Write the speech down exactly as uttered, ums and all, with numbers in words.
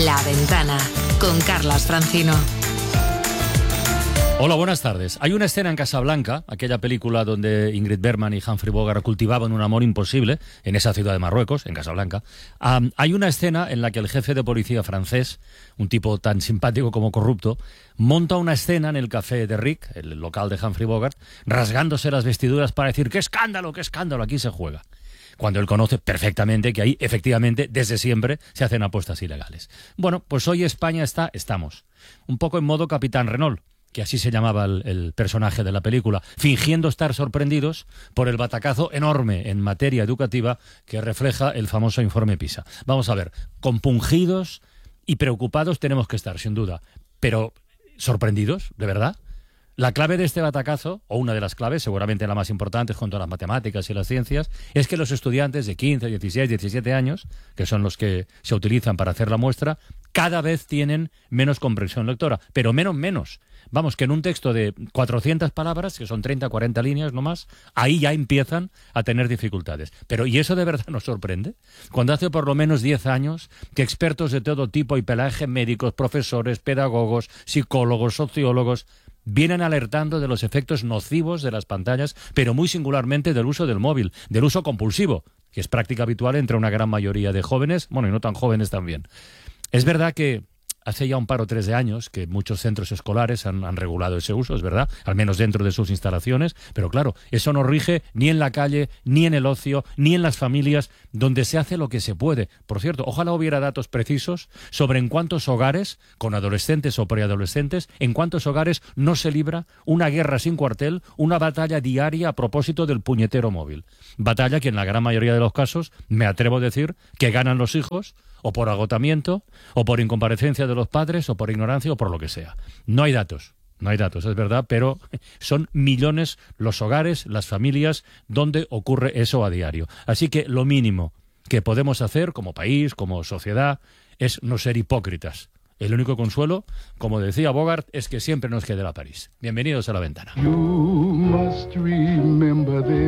La Ventana, con Carlas Francino. Hola, buenas tardes. Hay una escena en Casablanca, aquella película donde Ingrid Bergman y Humphrey Bogart cultivaban un amor imposible en esa ciudad de Marruecos, en Casablanca. Um, hay una escena en la que el jefe de policía francés, un tipo tan simpático como corrupto, monta una escena en el café de Rick, el local de Humphrey Bogart, rasgándose las vestiduras para decir ¡qué escándalo, qué escándalo, aquí se juega! Cuando él conoce perfectamente que ahí, efectivamente, desde siempre se hacen apuestas ilegales. Bueno, pues hoy España está, estamos, un poco en modo Capitán Renault, que así se llamaba el, el personaje de la película, fingiendo estar sorprendidos por el batacazo enorme en materia educativa que refleja el famoso informe PISA. Vamos a ver, compungidos y preocupados tenemos que estar, sin duda, pero ¿sorprendidos, de verdad? La clave de este batacazo, o una de las claves, seguramente la más importante junto a las matemáticas y las ciencias, es que los estudiantes de quince, dieciséis, diecisiete años, que son los que se utilizan para hacer la muestra, cada vez tienen menos comprensión lectora, pero menos, menos. Vamos, que en un texto de cuatrocientas palabras, que son treinta, cuarenta líneas nomás, ahí ya empiezan a tener dificultades. Pero, ¿y eso de verdad nos sorprende? Cuando hace por lo menos diez años que expertos de todo tipo y pelaje, médicos, profesores, pedagogos, psicólogos, sociólogos, vienen alertando de los efectos nocivos de las pantallas, pero muy singularmente del uso del móvil, del uso compulsivo, que es práctica habitual entre una gran mayoría de jóvenes, bueno, y no tan jóvenes también. Es verdad que hace ya un par o tres de años que muchos centros escolares han, han regulado ese uso, es verdad, al menos dentro de sus instalaciones, pero claro, eso no rige ni en la calle, ni en el ocio, ni en las familias, donde se hace lo que se puede. Por cierto, ojalá hubiera datos precisos sobre en cuántos hogares, con adolescentes o preadolescentes, en cuántos hogares no se libra una guerra sin cuartel, una batalla diaria a propósito del puñetero móvil. Batalla que en la gran mayoría de los casos, me atrevo a decir, que ganan los hijos, o por agotamiento, o por incomparecencia de los padres, o por ignorancia, o por lo que sea. No hay datos, no hay datos, es verdad, pero son millones los hogares, las familias, donde ocurre eso a diario. Así que lo mínimo que podemos hacer como país, como sociedad, es no ser hipócritas. El único consuelo, como decía Bogart, es que siempre nos quede la París. Bienvenidos a La Ventana.